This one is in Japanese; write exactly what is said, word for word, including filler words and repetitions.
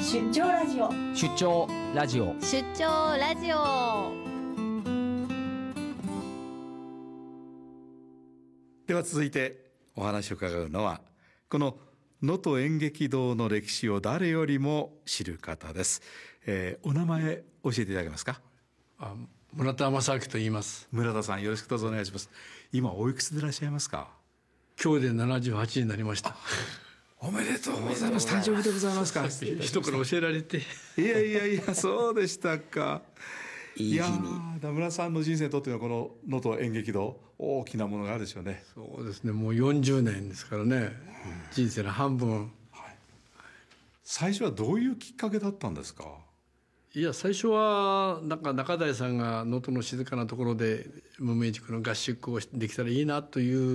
出張ラジオ出張ラジオ出張ラジオ。 では続いてお話を伺うのは、この能登演劇堂の歴史を誰よりも知る方です。えー、お名前教えていただけますか？ あ、村田正明と言います。 村田さん、よろしくどうぞお願いします。今おいくつでいらっしゃいますか？ 今日でななじゅうはちになりました。 おめでとうございます。誕生日でございますか？ 人から教えられて。 いやいやいや、そうでしたか。 いい日に。 いやー、田村さんの人生にとってのこの能登演劇堂、大きなものがあるでしょうね。 そうですね、もうよんじゅうねんですからね、うん、人生の半分、 はい、最初はどういうきっかけだったんですか？ いや、最初はなんか中台さんが能登の静かなところで無名塾の合宿をできたらいいなという